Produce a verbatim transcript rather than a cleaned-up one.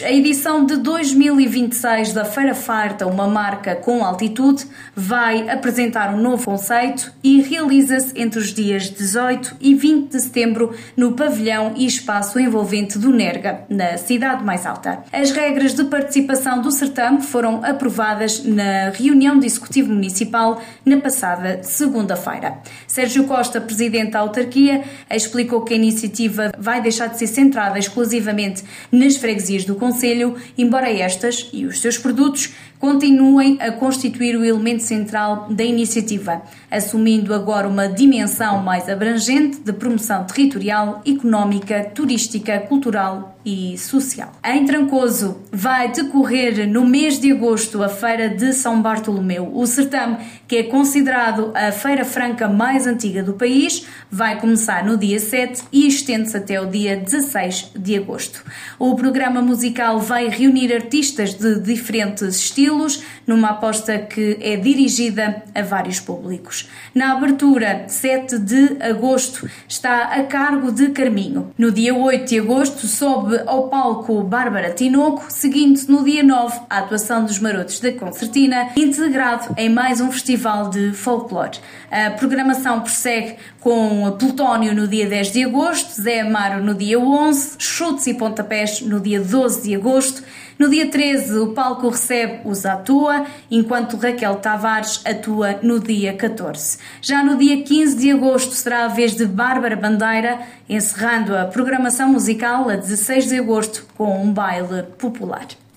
A edição de dois mil e vinte e seis da Feira Farta, uma marca com altitude, vai apresentar um novo conceito e realiza-se entre os dias dezoito e vinte de setembro no pavilhão e espaço envolvente do Nerga, na cidade mais alta. As regras de participação do certame foram aprovadas na reunião do Executivo Municipal na passada segunda-feira. Sérgio Costa, presidente da autarquia, explicou que a iniciativa vai deixar de ser centrada exclusivamente nas freguesias do concelho, embora estas e os seus produtos continuem a constituir o elemento central da iniciativa, assumindo agora uma dimensão mais abrangente de promoção territorial, económica, turística, cultural e social. Em Trancoso vai decorrer no mês de agosto a Feira de São Bartolomeu. O certame, que é considerado a feira franca mais antiga do país, vai começar no dia sete e estende-se até o dia dezasseis de agosto. O programa musical vai reunir artistas de diferentes estilos, numa aposta que é dirigida a vários públicos. Na abertura, sete de agosto, está a cargo de Carminho. No dia oito de agosto, sobe ao palco Bárbara Tinoco, seguindo-se no dia nove a atuação dos Marotos da Concertina, integrado em mais um festival de folclore. A programação prossegue com Plutónio no dia dez de agosto, Zé Amaro no dia onze, Chutes e Pontapés no dia doze de agosto. No dia treze, o palco recebe os Atua, enquanto Raquel Tavares atua no dia catorze. Já no dia quinze de agosto será a vez de Bárbara Bandeira, encerrando a programação musical a dezasseis de agosto com um baile popular.